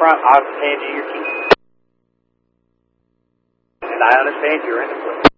front, I'll hand you your key. And I understand you're in the